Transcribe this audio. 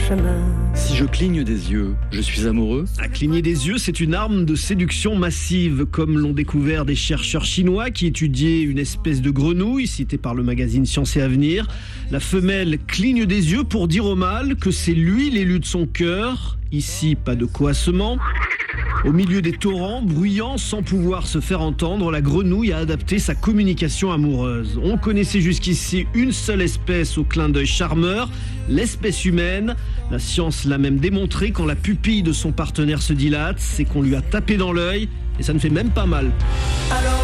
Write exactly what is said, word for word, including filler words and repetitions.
chemin. Si je cligne des yeux, je suis amoureux. À cligner des yeux, c'est une arme de séduction massive, comme l'ont découvert des chercheurs chinois qui étudiaient une espèce de grenouille citée par le magazine Science et Avenir. La femelle cligne des yeux pour dire au mâle que c'est lui l'élu de son cœur. Ici, pas de coassement. Au milieu des torrents, bruyant sans pouvoir se faire entendre, la grenouille a adapté sa communication amoureuse. On connaissait jusqu'ici une seule espèce au clin d'œil charmeur, l'espèce humaine. La science l'a même démontré quand la pupille de son partenaire se dilate, c'est qu'on lui a tapé dans l'œil et ça ne fait même pas mal. Alors